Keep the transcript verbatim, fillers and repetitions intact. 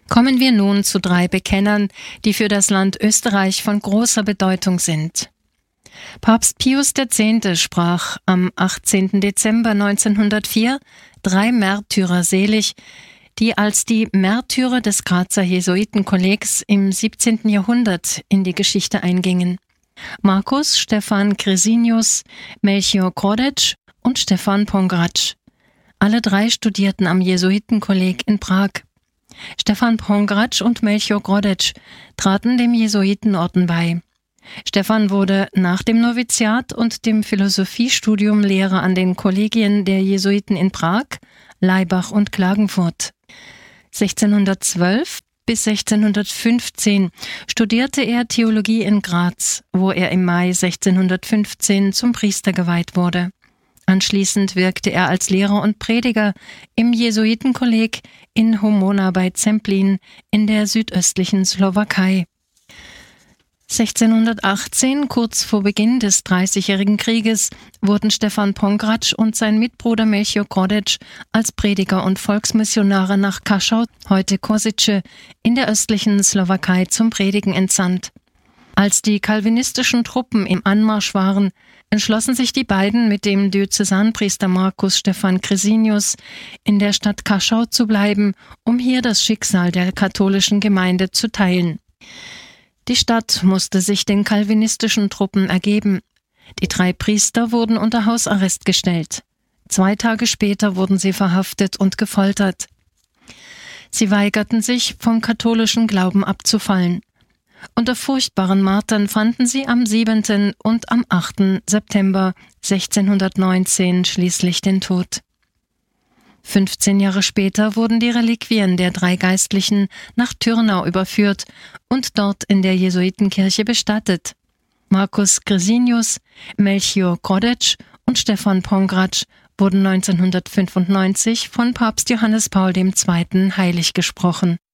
Kommen wir nun zu drei Bekennern, die für das Land Österreich von großer Bedeutung sind. Papst Pius der Zehnte sprach am achtzehnten Dezember neunzehnhundertvier drei Märtyrer selig, die als die Märtyrer des Grazer Jesuitenkollegs im siebzehnten Jahrhundert in die Geschichte eingingen. Markus Stephan Chresinius, Melchior Grodecz und Stephan Pongratz. Alle drei studierten am Jesuitenkolleg in Prag. Stephan Pongratz und Melchior Grodecz traten dem Jesuitenorden bei. Stephan wurde nach dem Noviziat und dem Philosophiestudium Lehrer an den Kollegien der Jesuiten in Prag, Laibach und Klagenfurt. sechzehnhundertzwölf bis sechzehnhundertfünfzehn studierte er Theologie in Graz, wo er im Mai sechzehnhundertfünfzehn zum Priester geweiht wurde. Anschließend wirkte er als Lehrer und Prediger im Jesuitenkolleg in Homona bei Zemplín in der südöstlichen Slowakei. sechzehnhundertachtzehn, kurz vor Beginn des Dreißigjährigen Krieges, wurden Stephan Pongratz und sein Mitbruder Melchior Grodecz als Prediger und Volksmissionare nach Kaschau, heute Kosice, in der östlichen Slowakei zum Predigen entsandt. Als die calvinistischen Truppen im Anmarsch waren, entschlossen sich die beiden mit dem Diözesanpriester Markus Stephan Chresinius in der Stadt Kaschau zu bleiben, um hier das Schicksal der katholischen Gemeinde zu teilen. Die Stadt musste sich den calvinistischen Truppen ergeben. Die drei Priester wurden unter Hausarrest gestellt. Zwei Tage später wurden sie verhaftet und gefoltert. Sie weigerten sich, vom katholischen Glauben abzufallen. Unter furchtbaren Martern fanden sie am siebenten und am achten September sechzehnhundertneunzehn schließlich den Tod. fünfzehn Jahre später wurden die Reliquien der drei Geistlichen nach Tyrnau überführt und dort in der Jesuitenkirche bestattet. Markus Chresinius, Melchior Grodecz und Stephan Pongratz wurden neunzehnhundertfünfundneunzig von Papst Johannes Paul der Zweite heilig gesprochen.